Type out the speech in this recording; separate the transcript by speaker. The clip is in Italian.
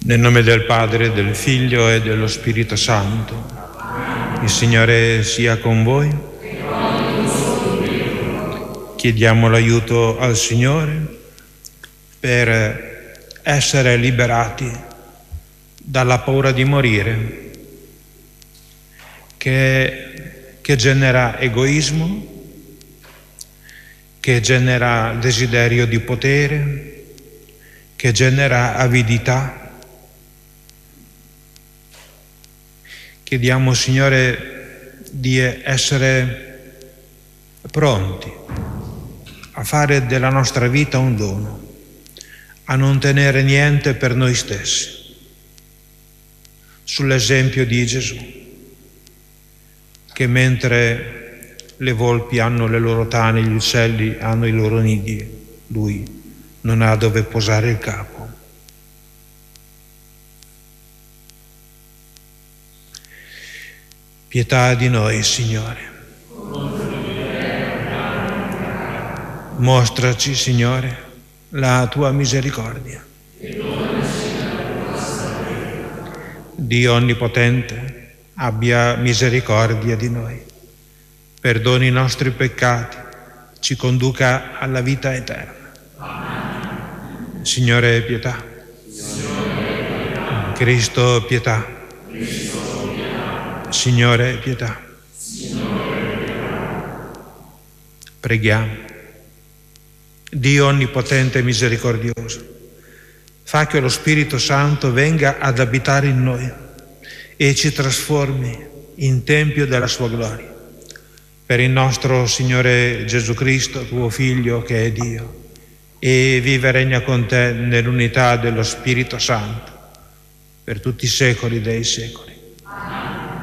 Speaker 1: Nel nome del Padre, del Figlio e dello Spirito Santo. Il Signore sia con voi. Chiediamo l'aiuto al Signore per essere liberati dalla paura di morire, che genera egoismo, che genera desiderio di potere, che genera avidità. Chiediamo, Signore, di essere pronti a fare della nostra vita un dono, a non tenere niente per noi stessi, sull'esempio di Gesù, che mentre le volpi hanno le loro tane, gli uccelli hanno i loro nidi, lui non ha dove posare il capo. Pietà di noi, Signore. Mostraci, Signore, la tua misericordia. Dio Onnipotente, abbia misericordia di noi, perdoni i nostri peccati, ci conduca alla vita eterna. Signore, pietà. Cristo, pietà. Signore, pietà. Preghiamo. Dio Onnipotente e misericordioso, fa che lo Spirito Santo venga ad abitare in noi e ci trasformi in tempio della sua gloria. Per il nostro Signore Gesù Cristo, tuo Figlio, che è Dio, e vive e regna con te nell'unità dello Spirito Santo, per tutti i secoli dei secoli.